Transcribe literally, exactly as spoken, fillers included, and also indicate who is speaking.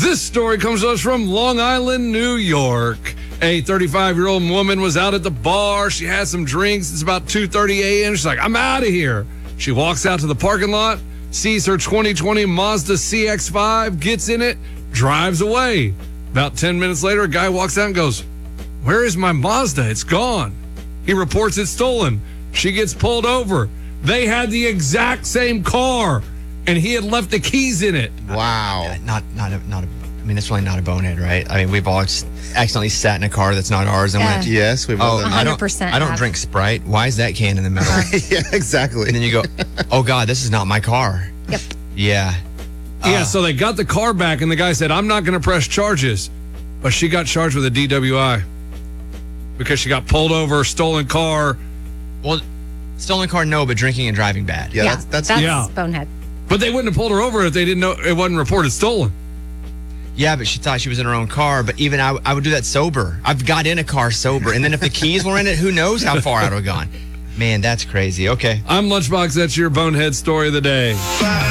Speaker 1: This story comes to us from Long Island, New York. A thirty-five-year-old woman was out at the bar. She had some drinks. It's about two thirty a.m. She's like, I'm out of here. She walks out to the parking lot, sees her twenty twenty Mazda C X five, gets in it, drives away. About ten minutes later, a guy walks out and goes, where is my Mazda? It's gone. He reports it's stolen. She gets pulled over. They had the exact same car, and he had left the keys in it.
Speaker 2: Wow.
Speaker 3: Not, not, a, not a. I mean, it's really not a bonehead, right? I mean, we've all accidentally sat in a car that's not ours and
Speaker 4: Yeah.
Speaker 3: went,
Speaker 2: Yes, we've all
Speaker 3: "Oh,
Speaker 2: done
Speaker 3: I
Speaker 2: that.
Speaker 3: don't,
Speaker 4: one hundred percent
Speaker 3: I don't
Speaker 4: have.
Speaker 3: drink Sprite. Why is that can in the middle?"
Speaker 2: Yeah, exactly.
Speaker 3: And then you go, "Oh God, this is not my car."
Speaker 4: Yep.
Speaker 3: Yeah.
Speaker 1: Yeah, so they got the car back, and the guy said, I'm not going to press charges. But she got charged with a D W I because she got pulled over, stolen car.
Speaker 3: Well, stolen car, no, but drinking and driving bad.
Speaker 2: Yeah, that's, that's,
Speaker 4: that's
Speaker 1: yeah.
Speaker 4: bonehead.
Speaker 1: But they wouldn't have pulled her over if they didn't know it wasn't reported stolen.
Speaker 3: Yeah, but she thought she was in her own car. But even I, I would do that sober. I've got in a car sober. And then if the keys were in it, who knows how far I would have gone. Man, that's crazy. Okay.
Speaker 1: I'm Lunchbox. That's your bonehead story of the day.